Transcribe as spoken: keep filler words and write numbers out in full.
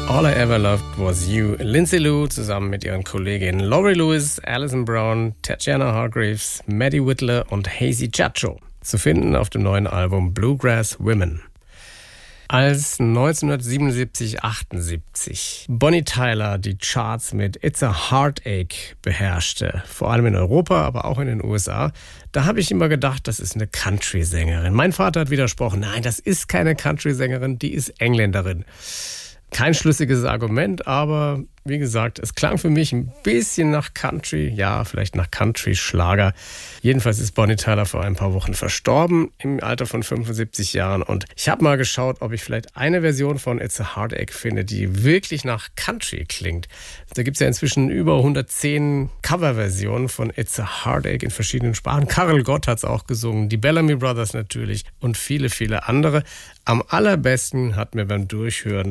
All I Ever Loved Was You. Lindsay Lou zusammen mit ihren Kolleginnen Laurie Lewis, Alison Brown, Tatjana Hargreaves, Maddie Whitler und Hazy Chacho. Zu finden auf dem neuen Album Bluegrass Women. Als neunzehnhundertsiebenundsiebzig achtundsiebzig Bonnie Tyler die Charts mit It's a Heartache beherrschte, vor allem in Europa, aber auch in den U S A, da habe ich immer gedacht, das ist eine Country-Sängerin. Mein Vater hat widersprochen, nein, das ist keine Country-Sängerin, die ist Engländerin. Kein schlüssiges Argument, aber wie gesagt, es klang für mich ein bisschen nach Country, ja, vielleicht nach Country-Schlager. Jedenfalls ist Bonnie Tyler vor ein paar Wochen verstorben, im Alter von fünfundsiebzig Jahren. Und ich habe mal geschaut, ob ich vielleicht eine Version von It's a Heartache finde, die wirklich nach Country klingt. Da gibt es ja inzwischen über hundertzehn Coverversionen von It's a Heartache in verschiedenen Sprachen. Karel Gott hat es auch gesungen, die Bellamy Brothers natürlich und viele, viele andere. Am allerbesten hat mir beim Durchhören